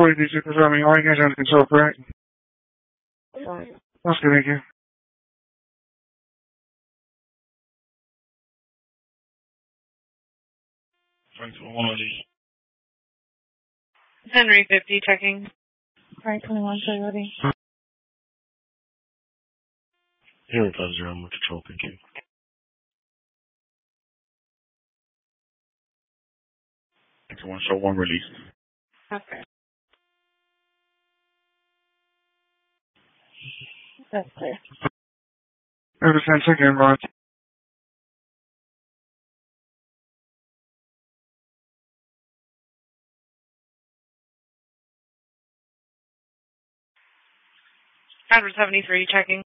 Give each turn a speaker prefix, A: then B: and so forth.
A: 42 confirming all engines under control, correct?
B: Fine.
A: That's good, thank you.
C: Henry 50 checking.
B: Right, 21, Toyota.
D: Henry 50, I'm with control, thank you. Thanks, 1, show 1 release.
C: Okay.
B: That's clear.
A: Represent second, Rod.
C: Advert 73 checking.